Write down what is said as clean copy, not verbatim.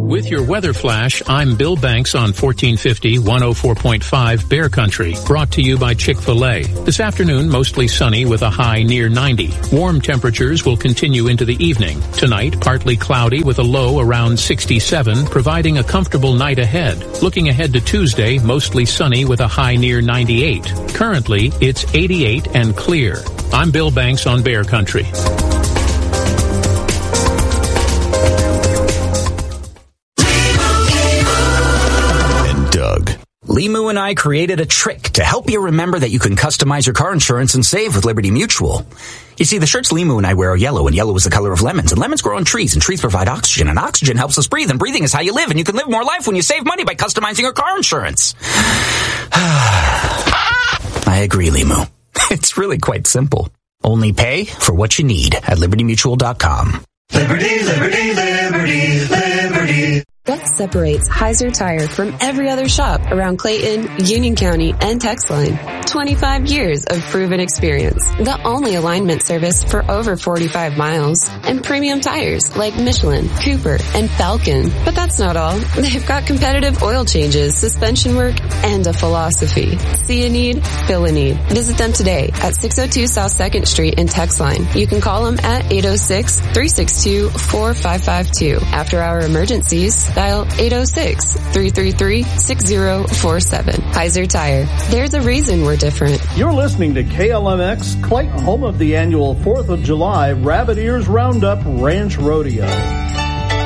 With your weather flash, I'm Bill Banks on 1450 104.5 Bear Country, brought to you by Chick-fil-A. This afternoon, mostly sunny with a high near 90. Warm temperatures will continue into the evening. Tonight, partly cloudy with a low around 67, providing a comfortable night ahead. Looking ahead to Tuesday, mostly sunny with a high near 98. Currently, it's 88 and clear. I'm Bill Banks on Bear Country. Limu and I created a trick to help you remember that you can customize your car insurance and save with Liberty Mutual. You see, the shirts Limu and I wear are yellow, and yellow is the color of lemons, and lemons grow on trees, and trees provide oxygen, and oxygen helps us breathe, and breathing is how you live, and you can live more life when you save money by customizing your car insurance. I agree, Limu. It's really quite simple. Only pay for what you need at libertymutual.com. Liberty, liberty, liberty, liberty. What separates Heiser Tire from every other shop around Clayton, Union County, and Texline? 25 years of proven experience. The only alignment service for over 45 miles. And premium tires like Michelin, Cooper, and Falcon. But that's not all. They've got competitive oil changes, suspension work, and a philosophy. See a need, fill a need. Visit them today at 602 South 2nd Street in Texline. You can call them at 806-362-4552. After our emergencies, dial 806-333-6047. Heiser Tire. There's a reason we're different. You're listening to KLMX, Clayton, home of the annual 4th of July Rabbit Ears Roundup Ranch Rodeo.